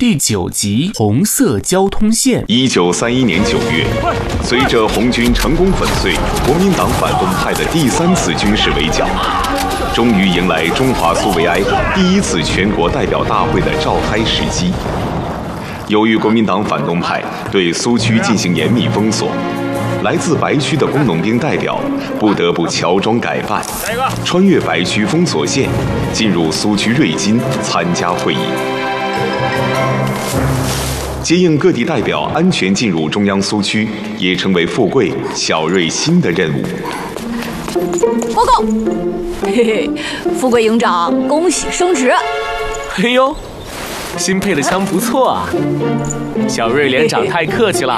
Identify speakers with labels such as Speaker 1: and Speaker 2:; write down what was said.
Speaker 1: 第9集红色交通线。
Speaker 2: 1931年9月，随着红军成功粉碎国民党反动派的第3次军事围剿，终于迎来中华苏维埃第1次全国代表大会的召开时机。由于国民党反动派对苏区进行严密封锁，来自白区的工农兵代表不得不乔装改扮，穿越白区封锁线，进入苏区瑞金参加会议。接应各地代表安全进入中央苏区，也成为富贵、小瑞新的任务。
Speaker 3: 报告，嘿嘿，富贵营长，恭喜升职！
Speaker 4: 哎呦，新配的枪不错啊！小瑞连长太客气了，